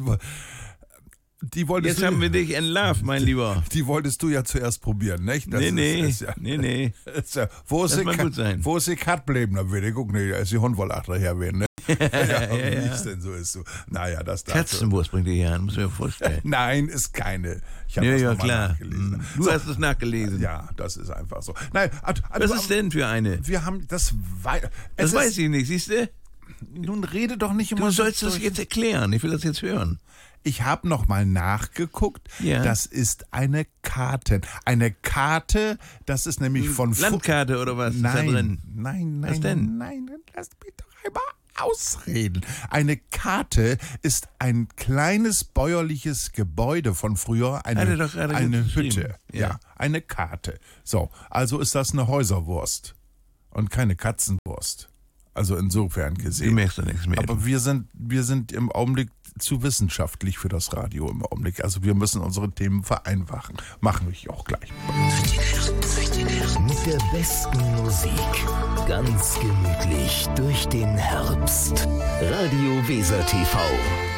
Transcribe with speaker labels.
Speaker 1: Die wolltest
Speaker 2: Jetzt haben wir dich entlarvt, mein Lieber.
Speaker 1: Die wolltest du ja zuerst probieren, nicht? Das
Speaker 2: Nee.
Speaker 1: Ist ja, wo ist
Speaker 2: Das mag gut sein.
Speaker 1: Wo ist die Kat bleiben? Da will ich gucken, da ist die Hund wohl achterher werden, ne? Wie es denn so ist. So. Naja, das dazu.
Speaker 2: Katzenwurst bringt ihr hier an, muss ich mir vorstellen.
Speaker 1: Nein, ist keine. Ich habe
Speaker 2: Ja,
Speaker 1: das
Speaker 2: ja,
Speaker 1: nochmal
Speaker 2: klar.
Speaker 1: nachgelesen.
Speaker 2: Du hast es nachgelesen.
Speaker 1: Ja, das ist einfach so. Nein,
Speaker 2: Was ist denn für eine?
Speaker 1: Wir haben das.
Speaker 2: Das weiß ich nicht, siehst du?
Speaker 1: Nun rede doch nicht immer
Speaker 2: Du
Speaker 1: so
Speaker 2: sollst das
Speaker 1: durch.
Speaker 2: jetzt erklären. Ich will das jetzt hören.
Speaker 1: Ich habe noch mal nachgeguckt.
Speaker 2: Ja.
Speaker 1: Das ist eine Karte. Eine Karte, das ist nämlich von
Speaker 2: Landkarte oder was? Ist da drin?
Speaker 1: Nein.
Speaker 2: Was denn?
Speaker 1: Nein, lass mich doch einmal ausreden. Eine Karte ist ein kleines bäuerliches Gebäude von früher,
Speaker 2: Hat er doch gerade
Speaker 1: eine
Speaker 2: geschrieben.
Speaker 1: Hütte.
Speaker 2: Ja.
Speaker 1: Eine Karte. So, also ist das eine Häuserwurst und keine Katzenwurst. Also insofern
Speaker 2: Du
Speaker 1: gesehen.
Speaker 2: merkst doch nichts mehr.
Speaker 1: Aber wir sind im Augenblick zu wissenschaftlich für das Radio im Augenblick. Also wir müssen unsere Themen vereinfachen. Machen wir auch gleich.
Speaker 3: Mit der besten Musik. Ganz gemütlich durch den Herbst. Radio Weser TV.